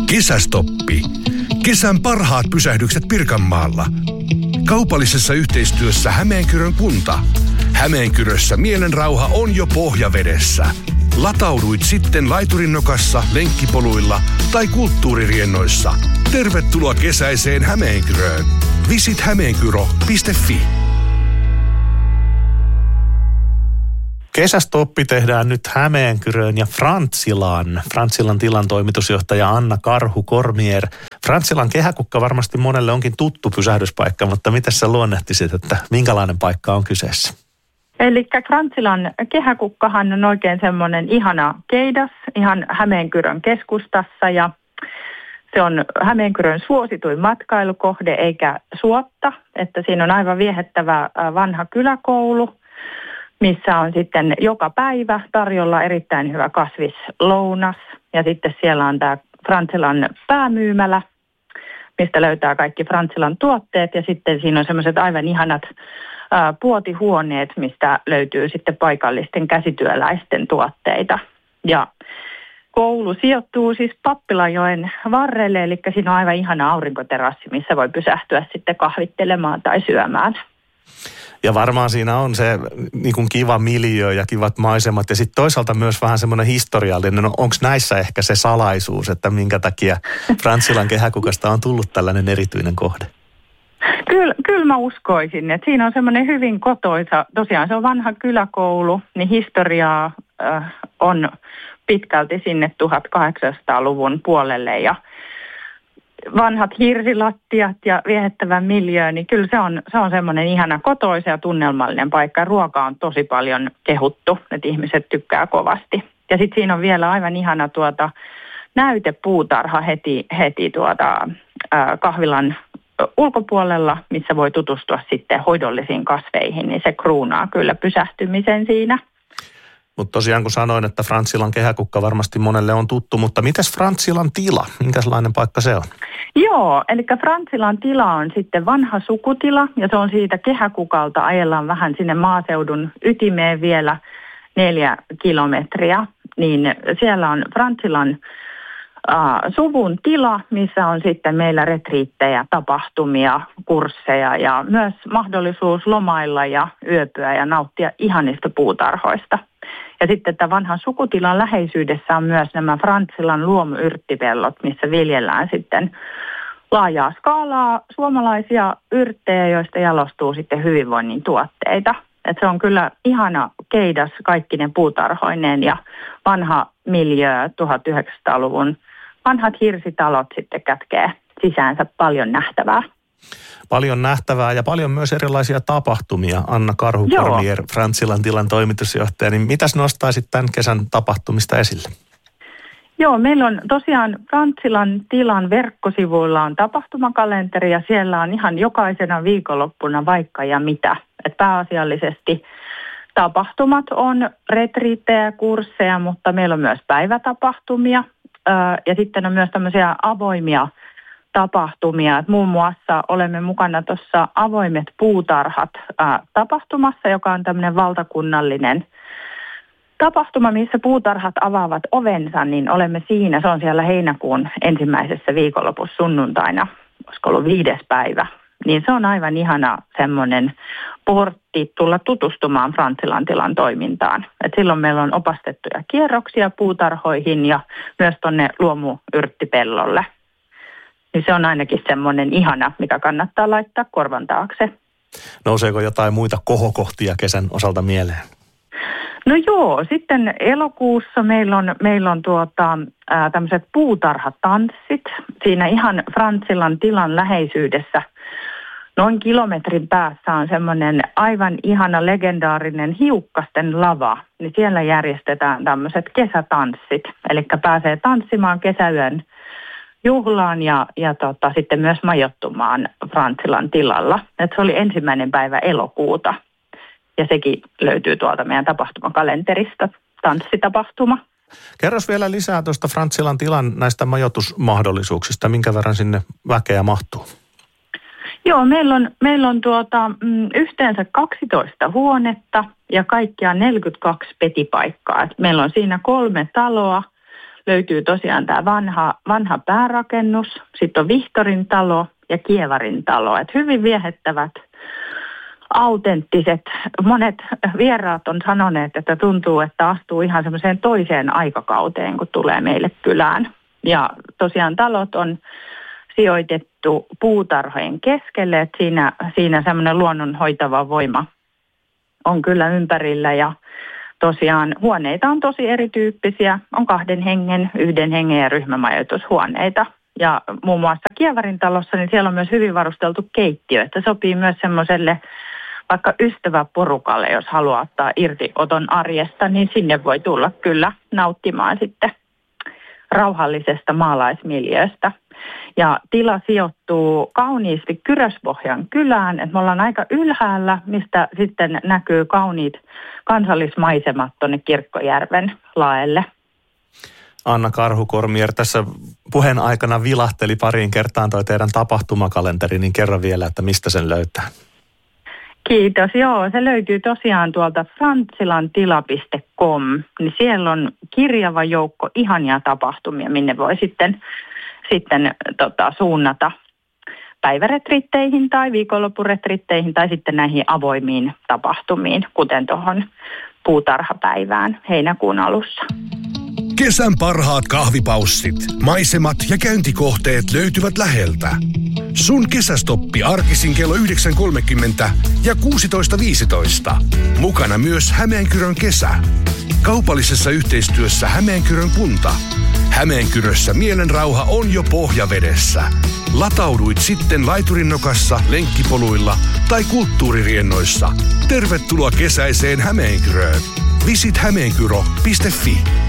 Kesästoppi. Kesän parhaat pysähdykset Pirkanmaalla. Kaupallisessa yhteistyössä Hämeenkyrön kunta. Hämeenkyrössä mielenrauha on jo pohjavedessä. Latauduit sitten laiturinnokassa, lenkkipoluilla tai kulttuuririennoissa. Tervetuloa kesäiseen Hämeenkyröön. Visit hämeenkyro.fi. Kesästoppi tehdään nyt Hämeenkyröön ja Frantzilaan. Frantzilan tilan toimitusjohtaja Anna Karhu-Kormier. Frantzilan kehäkukka varmasti monelle onkin tuttu pysähdyspaikka, mutta miten sä luonnehtisit, että minkälainen paikka on kyseessä? Eli Frantzilan kehäkukkahan on oikein semmoinen ihana keidas ihan Hämeenkyrön keskustassa ja se on Hämeenkyrön suosituin matkailukohde eikä suotta, että siinä on aivan viehättävä vanha kyläkoulu, missä on sitten joka päivä tarjolla erittäin hyvä kasvislounas ja sitten siellä on tämä Frantzilan päämyymälä, mistä löytää kaikki Frantzilan tuotteet ja sitten siinä on semmoiset aivan ihanat puotihuoneet, mistä löytyy sitten paikallisten käsityöläisten tuotteita. Ja koulu sijoittuu siis Pappilanjoen varrelle, eli siinä on aivan ihana aurinkoterassi, missä voi pysähtyä sitten kahvittelemaan tai syömään. Ja varmaan siinä on se niin kuin kiva miljöö ja kivat maisemat ja sitten toisaalta myös vähän semmoinen historiallinen. No, onko näissä ehkä se salaisuus, että minkä takia Frantzilan kehäkukasta on tullut tällainen erityinen kohde? Kyllä mä uskoisin, että siinä on semmoinen hyvin kotoisa, tosiaan se on vanha kyläkoulu, niin historiaa on pitkälti sinne 1800-luvun puolelle ja vanhat hirsilattiat ja viehättävä miljöö, niin kyllä se on semmoinen ihana kotoisa ja tunnelmallinen paikka. Ruoka on tosi paljon kehuttu, että ihmiset tykkää kovasti. Ja sitten siinä on vielä aivan ihana näytepuutarha heti kahvilan ulkopuolella, missä voi tutustua sitten hoidollisiin kasveihin, niin se kruunaa kyllä pysähtymisen siinä. Mutta tosiaan kun sanoin, että Frantzilan kehäkukka varmasti monelle on tuttu, mutta mitäs Frantzilan tila? Minkälainen paikka se on? Joo, eli Frantzilan tila on sitten vanha sukutila ja se on siitä kehäkukalta ajellaan vähän sinne maaseudun ytimeen vielä 4 kilometriä. Niin siellä on Frantzilan suvun tila, missä on sitten meillä retriittejä, tapahtumia, kursseja ja myös mahdollisuus lomailla ja yöpyä ja nauttia ihanista puutarhoista. Ja sitten tämän vanhan sukutilan läheisyydessä on myös nämä Frantzilan luomuyrttipellot, missä viljellään sitten laajaa skaalaa suomalaisia yrttejä, joista jalostuu sitten hyvinvoinnin tuotteita. Että se on kyllä ihana keidas kaikkinen puutarhoineen ja vanha miljöö 1900-luvun. Vanhat hirsitalot sitten kätkee sisäänsä paljon nähtävää. Paljon nähtävää ja paljon myös erilaisia tapahtumia. Anna Karhu-Kormier, Frantzilan tilan toimitusjohtaja. Niin mitäs nostaisit tämän kesän tapahtumista esille? Joo, meillä on tosiaan Frantzilan tilan verkkosivuilla on tapahtumakalenteri ja siellä on ihan jokaisena viikonloppuna vaikka ja mitä. Et pääasiallisesti tapahtumat on retriittejä ja kursseja, mutta meillä on myös päivätapahtumia ja sitten on myös tämmöisiä avoimia tapahtumia. Et muun muassa olemme mukana tuossa Avoimet puutarhat tapahtumassa, joka on tämmöinen valtakunnallinen tapahtuma, missä puutarhat avaavat ovensa, niin olemme siinä. Se on siellä heinäkuun ensimmäisessä viikonlopussa sunnuntaina, olisiko ollut 5. päivä. Niin se on aivan ihana semmoinen portti tulla tutustumaan Frantzilan tilan toimintaan. Et silloin meillä on opastettuja kierroksia puutarhoihin ja myös tuonne luomuyrttipellolle. Niin se on ainakin semmoinen ihana, mikä kannattaa laittaa korvan taakse. Nouseeko jotain muita kohokohtia kesän osalta mieleen? No joo, sitten elokuussa meillä on tämmöiset puutarhatanssit. Siinä ihan Frantzilan tilan läheisyydessä noin kilometrin päässä on semmoinen aivan ihana legendaarinen hiukkasten lava. Niin siellä järjestetään tämmöiset kesätanssit, eli pääsee tanssimaan kesäyön juhlaan ja sitten myös majoittumaan Frantzilan tilalla. Et se oli 1. päivä elokuuta ja sekin löytyy tuolta meidän tapahtumakalenterista, tanssitapahtuma. Kerros vielä lisää tuosta Frantzilan tilan näistä majoitusmahdollisuuksista, minkä verran sinne väkeä mahtuu? Joo, meillä on yhteensä 12 huonetta ja kaikkiaan 42 petipaikkaa. Meillä on siinä 3 taloa, löytyy tosiaan tämä vanha päärakennus, sitten on Vihtorin talo ja Kievarin talo. Et hyvin viehättävät, autenttiset. Monet vieraat on sanoneet, että tuntuu, että astuu ihan semmoiseen toiseen aikakauteen, kun tulee meille kylään. Ja tosiaan talot on sijoitettu puutarhojen keskelle, että siinä semmoinen luonnon hoitava voima on kyllä ympärillä ja tosiaan huoneita on tosi erityyppisiä. On 2 hengen, 1 hengen ja ryhmämajoitushuoneita. Ja muun muassa Kievarin talossa, niin siellä on myös hyvin varusteltu keittiö, että sopii myös semmoiselle vaikka ystäväporukalle, jos haluaa ottaa irtioton arjesta, niin sinne voi tulla kyllä nauttimaan sitten rauhallisesta maalaismiljööstä. Ja tila sijoittuu kauniisti Kyröspohjan kylään, että me ollaan aika ylhäällä, mistä sitten näkyy kauniit kansallismaisemat tuonne Kirkkojärven laelle. Anna Karhu-Kormier, tässä puheen aikana vilahteli pariin kertaan toi teidän tapahtumakalenteri, niin kerro vielä, että mistä sen löytää. Kiitos. Joo, se löytyy tosiaan tuolta frantsilantila.com, niin siellä on kirjava joukko ihania tapahtumia, minne voi sitten suunnata päiväretritteihin tai viikonloppuretritteihin tai sitten näihin avoimiin tapahtumiin, kuten tuohon puutarhapäivään heinäkuun alussa. Kesän parhaat kahvipaussit, maisemat ja käyntikohteet löytyvät läheltä. Sun kesästoppi arkisin kello 9.30 ja 16.15. Mukana myös Hämeenkyrön kesä. Kaupallisessa yhteistyössä Hämeenkyrön kunta. Hämeenkyrössä mielenrauha on jo pohjavedessä. Latauduit sitten laiturinnokassa, lenkkipoluilla tai kulttuuririennoissa. Tervetuloa kesäiseen Hämeenkyröön. Visit hämeenkyro.fi.